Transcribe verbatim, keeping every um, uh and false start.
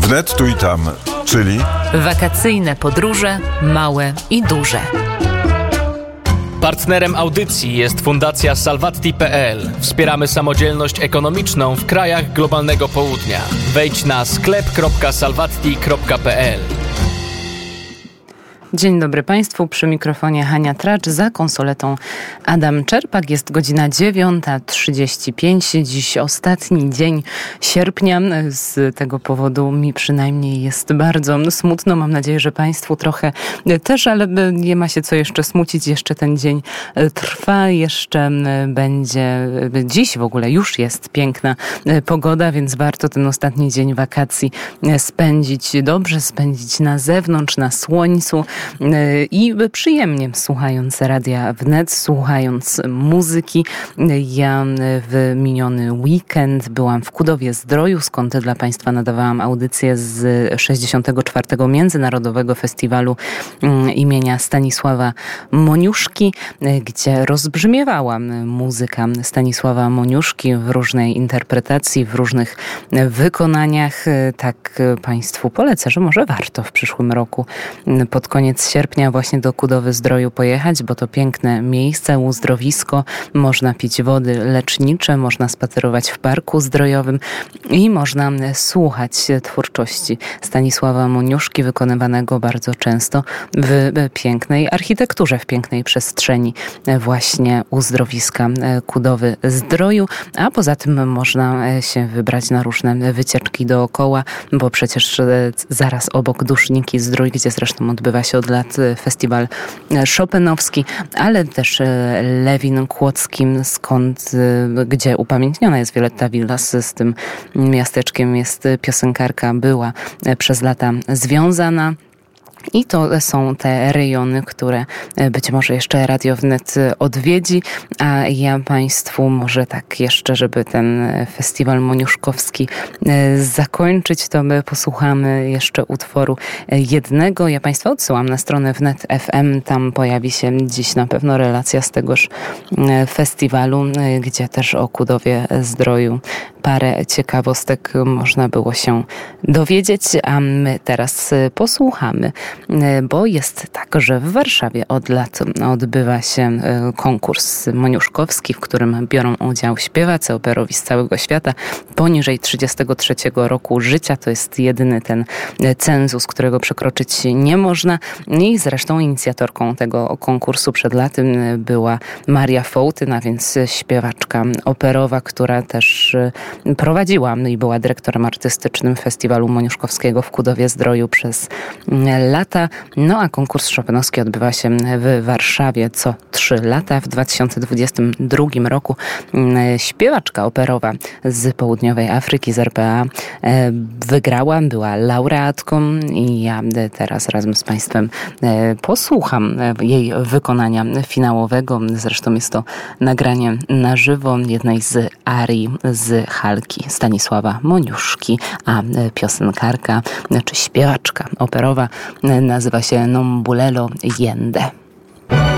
Wnet tu i tam, czyli wakacyjne podróże, małe i duże. Partnerem audycji jest Fundacja Salvatti kropka pe el. Wspieramy samodzielność ekonomiczną w krajach globalnego południa. Wejdź na sklep kropka salvatti kropka pe el. Dzień dobry Państwu, przy mikrofonie Hania Tracz, za konsoletą Adam Czerpak. Jest godzina dziewiąta trzydzieści pięć, dziś ostatni dzień sierpnia. Z tego powodu mi przynajmniej jest bardzo smutno. Mam nadzieję, że Państwu trochę też, ale nie ma się co jeszcze smucić. Jeszcze ten dzień trwa, jeszcze będzie, dziś w ogóle już jest piękna pogoda, więc warto ten ostatni dzień wakacji spędzić dobrze, spędzić na zewnątrz, na słońcu, i przyjemnie słuchając Radia Wnet, słuchając muzyki. Ja w miniony weekend byłam w Kudowie-Zdroju, skąd dla Państwa nadawałam audycję z sześćdziesiątego czwartego Międzynarodowego Festiwalu imienia Stanisława Moniuszki, gdzie rozbrzmiewała muzyka Stanisława Moniuszki w różnej interpretacji, w różnych wykonaniach. Tak Państwu polecę, że może warto w przyszłym roku pod koniec sierpnia właśnie do Kudowy-Zdroju pojechać, bo to piękne miejsce, uzdrowisko. Można pić wody lecznicze, można spacerować w parku zdrojowym i można słuchać twórczości Stanisława Moniuszki, wykonywanego bardzo często w pięknej architekturze, w pięknej przestrzeni właśnie uzdrowiska Kudowy-Zdroju. A poza tym można się wybrać na różne wycieczki dookoła, bo przecież zaraz obok Duszniki Zdrój, gdzie zresztą odbywa się od lat festiwal chopinowski, ale też Lewin Kłodzkim, skąd, gdzie upamiętniona jest Violetta Villas. Z tym miasteczkiem jest piosenkarka, była przez lata związana. I to są te rejony, które być może jeszcze Radio Wnet odwiedzi, a ja Państwu może tak jeszcze, żeby ten festiwal moniuszkowski zakończyć, to my posłuchamy jeszcze utworu jednego. Ja Państwa odsyłam na stronę Wnet kropka ef em, tam pojawi się dziś na pewno relacja z tegoż festiwalu, gdzie też o Kudowie-Zdroju parę ciekawostek można było się dowiedzieć, a my teraz posłuchamy, bo jest tak, że w Warszawie od lat odbywa się konkurs moniuszkowski, w którym biorą udział śpiewacy operowi z całego świata poniżej trzydziestego trzeciego roku życia. To jest jedyny ten cenzus, którego przekroczyć nie można. I zresztą inicjatorką tego konkursu przed laty była Maria Fołtyna, więc śpiewaczka operowa, która też prowadziła i była dyrektorem artystycznym Festiwalu Moniuszkowskiego w Kudowie-Zdroju przez lata. No a konkurs chopinowski odbywa się w Warszawie co trzy lata. W dwa tysiące dwudziestym drugim roku śpiewaczka operowa z południowej Afryki, z er pe a, wygrała, była laureatką i ja teraz razem z Państwem posłucham jej wykonania finałowego. Zresztą jest to nagranie na żywo jednej z arii z Halki Stanisława Moniuszki, a piosenkarka czy śpiewaczka operowa nazywa się Nombulelo Yende.